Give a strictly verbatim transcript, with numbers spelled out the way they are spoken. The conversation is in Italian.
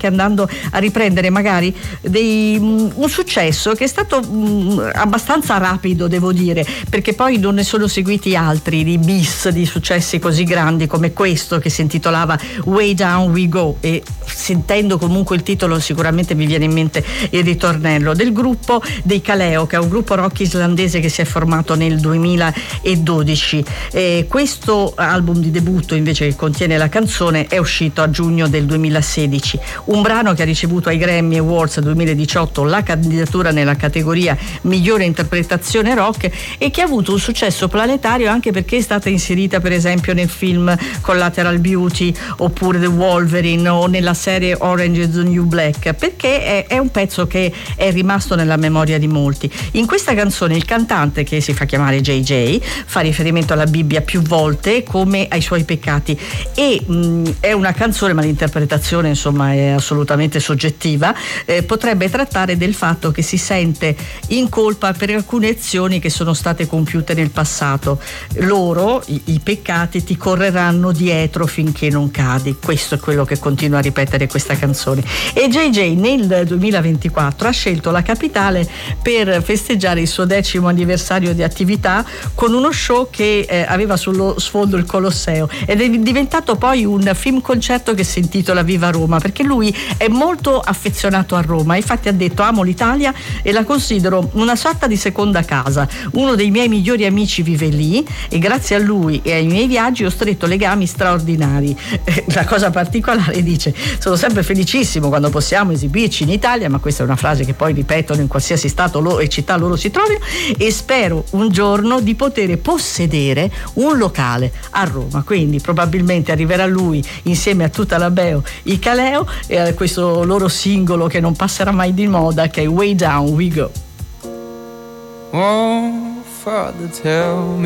anche andando a riprendere magari dei, un successo che è stato mh, abbastanza rapido, devo dire, perché poi non ne sono seguiti altri di bis, di successi così grandi come questo che si intitolava Way Down We Go, e sentendo comunque il titolo sicuramente mi viene in mente il ritornello del gruppo dei Kaleo, che è un gruppo rock islandese che si è formato nel duemiladodici. Eh, questo album di debutto invece, che contiene la canzone, è uscito a giugno del duemilasedici, un brano che ha ricevuto ai Grammy Awards duemiladiciotto la candidatura nella categoria migliore interpretazione rock, e che ha avuto un successo planetario anche perché è stata inserita per esempio nel film Collateral Beauty oppure The Wolverine o nella serie Orange is the New Black, perché è, è un pezzo che è rimasto nella memoria di molti. In questa canzone il cantante, che si fa chiamare J J, fa riferimento alla Bibbia più volte come ai suoi peccati, e mh, è una canzone, ma l'interpretazione insomma è assolutamente soggettiva, eh, potrebbe trattare del fatto che si sente in colpa per alcune azioni che sono state compiute nel passato. Loro, i, i peccati, ti correranno dietro finché non cadi. Questo è quello che continua a ripetere questa canzone. E J J nel duemilaventiquattro ha scelto la capitale per festeggiare il suo decimo anniversario di attività con uno show che eh, aveva sullo sfondo il Colosseo, ed è diventato poi un film concerto che si intitola Viva Roma, perché lui è molto affezionato a Roma. Infatti ha detto: amo l'Italia e la considero una sorta di seconda casa, uno dei miei migliori amici vive lì e grazie a lui e ai miei viaggi ho stretto legami straordinari. La cosa particolare, dice: sono sempre felicissimo quando possiamo esibirci in Italia, ma questa è una frase che poi ripetono in qualsiasi stato lo, e città loro si trovino, e spero un giorno di poter possedere un locale a Roma. Quindi probabilmente arriverà lui insieme a tutta la Beo, i Kaleo, e a questo loro singolo che non passerà mai di moda, che è Way Down We Go. Oh, Father, tell me